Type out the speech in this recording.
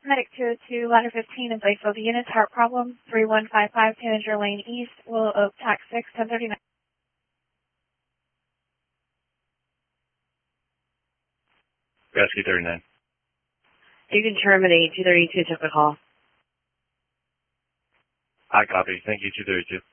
Medic 202, ladder 15 in Lakeville. The unit's heart problem, 3155 Tanager Lane East, Willow Oak, TAC 6, 1039. Rescue 39. You can terminate. 232 took the call. I copy. Thank you, 232.